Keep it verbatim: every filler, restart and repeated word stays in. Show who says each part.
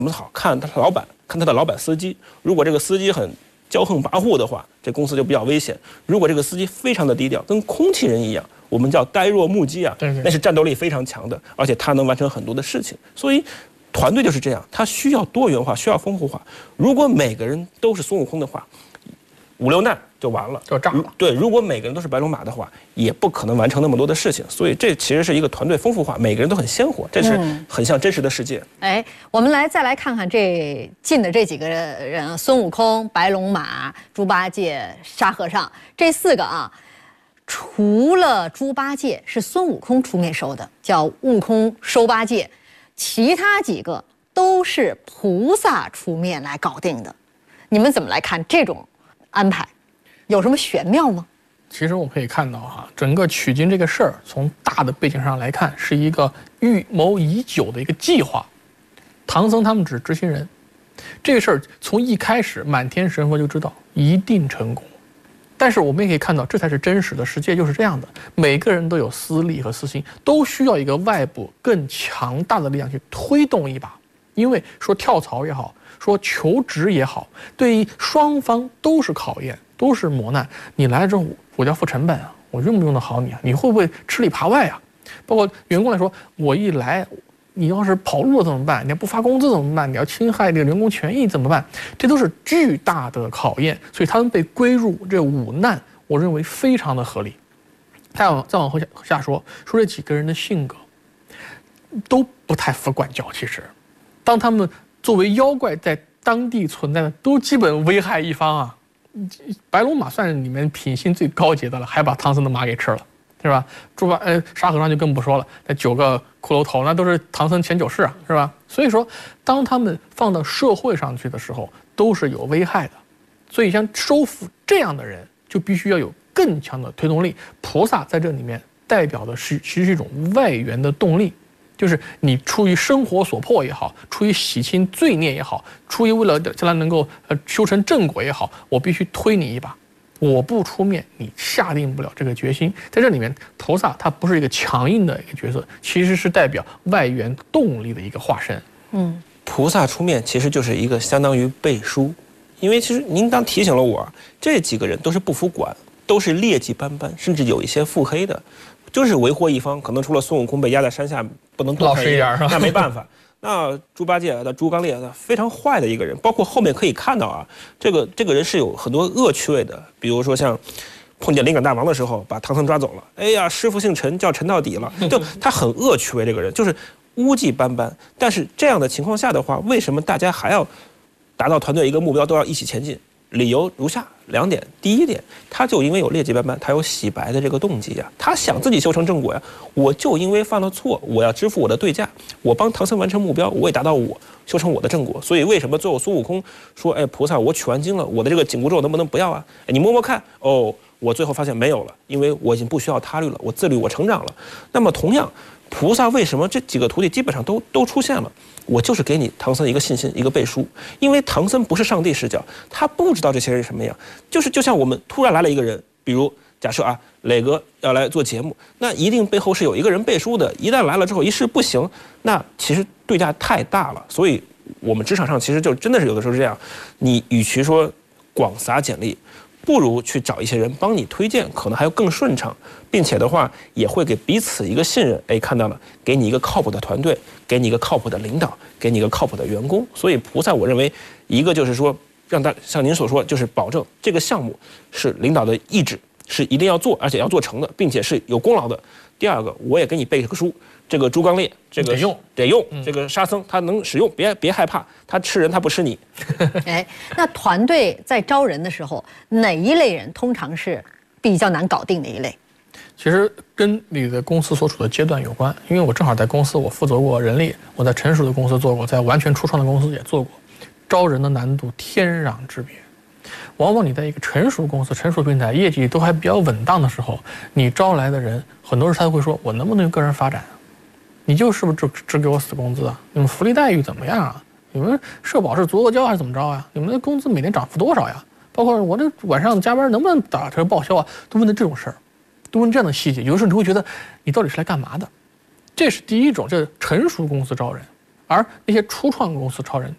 Speaker 1: 我们好看他的老板，看他的老板司机。如果这个司机很骄横跋扈的话，这公司就比较危险；如果这个司机非常的低调，跟空气人一样，我们叫呆若木鸡啊，
Speaker 2: 对对，
Speaker 1: 那是战斗力非常强的，而且他能完成很多的事情。所以，团队就是这样，他需要多元化，需要丰富化。如果每个人都是孙悟空的话，五六难就完了，
Speaker 2: 就炸了。
Speaker 1: 对，如果每个人都是白龙马的话，也不可能完成那么多的事情。所以这其实是一个团队丰富化，每个人都很鲜活，这是很像真实的世界。
Speaker 3: 嗯、哎，我们来再来看看这进的这几个人：孙悟空、白龙马、猪八戒、沙和尚这四个啊。除了猪八戒是孙悟空出面收的，叫悟空收八戒，其他几个都是菩萨出面来搞定的。你们怎么来看这种安排？有什么玄妙吗？
Speaker 2: 其实我们可以看到哈，整个取经这个事儿，从大的背景上来看，是一个预谋已久的一个计划。唐僧他们只是执行人，这个事儿从一开始满天神佛就知道一定成功。但是我们也可以看到，这才是真实的世界，就是这样的。每个人都有私利和私心，都需要一个外部更强大的力量去推动一把。因为说跳槽也好，说求职也好，对于双方都是考验，都是磨难。你来了之后，我要付成本啊，我用不用得好你啊？你会不会吃里扒外啊？包括员工来说，我一来，你要是跑路了怎么办？你要不发工资怎么办？你要侵害这个员工权益怎么办？这都是巨大的考验，所以他们被归入这五难，我认为非常的合理。再往再往后下下说，说这几个人的性格都不太服管教。其实，当他们作为妖怪在当地存在的，都基本危害一方啊。白龙马算是你们品性最高洁的了，还把唐僧的马给吃了。是吧？猪八呃沙和尚就更不说了，那九个骷髅头那都是唐僧前九世啊，是吧？所以说，当他们放到社会上去的时候，都是有危害的。所以像收服这样的人，就必须要有更强的推动力。菩萨在这里面代表的是其实是一种外援的动力，就是你出于生活所迫也好，出于洗清罪孽也好，出于为了将来能够呃修成正果也好，我必须推你一把。我不出面，你下定不了这个决心。在这里面，菩萨他不是一个强硬的一个角色，其实是代表外援动力的一个化身。
Speaker 3: 嗯，
Speaker 1: 菩萨出面其实就是一个相当于背书，因为其实您刚提醒了我，这几个人都是不服管，都是劣迹斑斑，甚至有一些腹黑的，就是为祸一方。可能除了孙悟空被压在山下不能多看一眼，那没办法。那猪八戒的猪刚鬣非常坏的一个人，包括后面可以看到啊，这个这个人是有很多恶趣味的，比如说像碰见灵感大王的时候，把唐僧抓走了，哎呀，师傅姓陈，叫陈到底了，就他很恶趣味，这个人就是污迹斑斑。但是这样的情况下的话，为什么大家还要达到团队一个目标都要一起前进？理由如下两点：第一点，他就因为有劣迹斑斑，他有洗白的这个动机呀，他想自己修成正果呀。我就因为犯了错，我要支付我的对价，我帮唐僧完成目标，我也达到我修成我的正果。所以为什么最后孙悟空说：“哎，菩萨，我取完经了，我的这个紧箍咒能不能不要啊？哎，你摸摸看。”哦，我最后发现没有了，因为我已经不需要他律了，我自律，我成长了。那么同样，菩萨为什么这几个徒弟基本上都都出现了？我就是给你唐僧一个信心，一个背书，因为唐僧不是上帝视角，他不知道这些人什么样，就是就像我们突然来了一个人，比如假设啊，磊哥要来做节目，那一定背后是有一个人背书的，一旦来了之后一试不行，那其实对价太大了，所以我们职场上其实就真的是有的时候是这样，你与其说广撒简历，不如去找一些人帮你推荐，可能还要更顺畅，并且的话也会给彼此一个信任。哎，看到了，给你一个靠谱的团队，给你一个靠谱的领导，给你一个靠谱的员工。所以菩萨，我认为一个就是说，让大像您所说，就是保证这个项目是领导的意志，是一定要做，而且要做成的，并且是有功劳的。第二个，我也给你背个书。这个猪刚鬣，这个
Speaker 2: 得用
Speaker 1: 得用，这个沙僧他能使用，别别害怕，他吃人他不吃你。
Speaker 3: 哎，那团队在招人的时候，哪一类人通常是比较难搞定的一类？
Speaker 2: 其实跟你的公司所处的阶段有关，因为我正好在公司我负责过人力，我在成熟的公司做过，在完全初创的公司也做过，招人的难度天壤之别。往往你在一个成熟公司、成熟平台，业绩都还比较稳当的时候，你招来的人，很多人他会说：“我能不能有个人发展？你就是不是只只给我死工资啊？你们福利待遇怎么样啊？你们社保是足额交还是怎么着啊？你们的工资每年涨幅多少呀？包括我这晚上加班能不能打车报销啊？”都问的这种事儿，都问这样的细节。有的时候你会觉得，你到底是来干嘛的？这是第一种，这是成熟公司招人。而那些初创公司招人，